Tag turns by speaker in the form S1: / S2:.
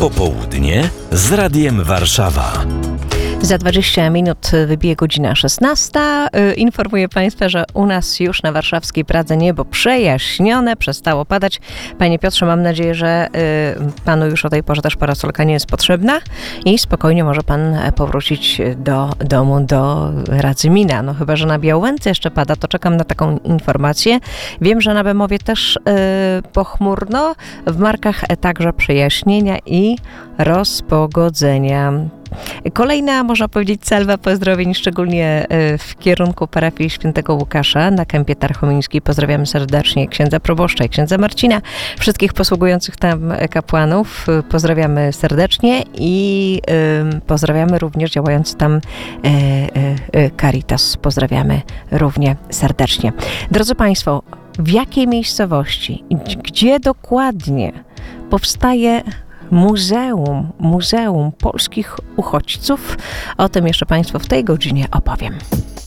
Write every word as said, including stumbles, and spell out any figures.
S1: Popołudnie z Radiem Warszawa.
S2: Za dwadzieścia minut wybije godzina szesnasta. Informuję Państwa, że u nas już na warszawskiej Pradze niebo przejaśnione, przestało padać. Panie Piotrze, mam nadzieję, że Panu już o tej porze też parasolka nie jest potrzebna i spokojnie może Pan powrócić do domu, do Radzymina. No chyba, że na Białęce jeszcze pada, to czekam na taką informację. Wiem, że na Bemowie też pochmurno, w Markach także przejaśnienia i rozpogodzenia. Kolejna, można powiedzieć, salwa pozdrowień, szczególnie w kierunku parafii Świętego Łukasza na Kępie Tarchomińskiej. Pozdrawiamy serdecznie księdza proboszcza i księdza Marcina, wszystkich posługujących tam kapłanów. Pozdrawiamy serdecznie i y, pozdrawiamy również działający tam y, y, Caritas. Pozdrawiamy równie serdecznie. Drodzy Państwo, w jakiej miejscowości, gdzie dokładnie powstaje Muzeum, Muzeum Polskich Uchodźców? O tym jeszcze Państwu w tej godzinie opowiem.